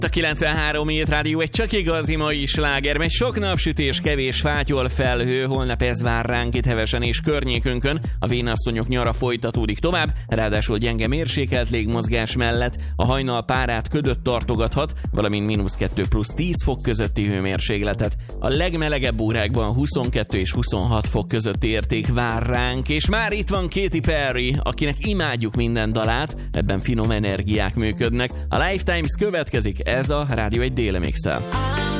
A 93 Hit Rádió egy csak igazi mai sláger, mert sok napsütés, kevés fátyol, felhő, holnap ez vár ránk itt Hevesen és környékünkön. A vénasszonyok nyara folytatódik tovább, ráadásul gyenge mérsékelt légmozgás mellett a hajnal párát ködött tartogathat, valamint -2 plusz 10 fok közötti hőmérsékletet. A legmelegebb órákban 22 és 26 fok közötti érték vár ránk, és már itt van Katy Perry, akinek imádjuk minden dalát, ebben finom energiák működnek. A Lifetimes következik, ez a Rádió egy Déli Mix-el.